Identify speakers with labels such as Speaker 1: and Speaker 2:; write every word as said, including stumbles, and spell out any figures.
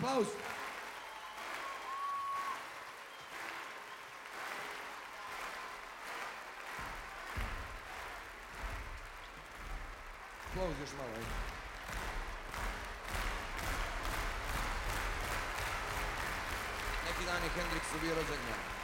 Speaker 1: aplauz. Aplauz još malo, ajde. Neki dan je Hendriksu bio rođendan.